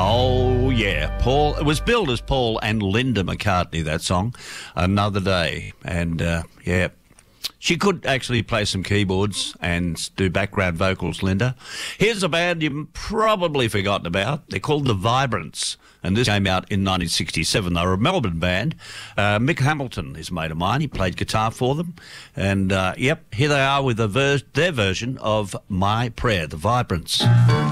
Oh, yeah. Paul. It was billed as Paul and Linda McCartney, that song, Another Day. And, yeah, she could actually play some keyboards and do background vocals, Linda. Here's a band you've probably forgotten about. They're called The Vibrants, and this came out in 1967. They were a Melbourne band. Mick Hamilton is a mate of mine. He played guitar for them. And, yep, here they are with their version of My Prayer, The Vibrants.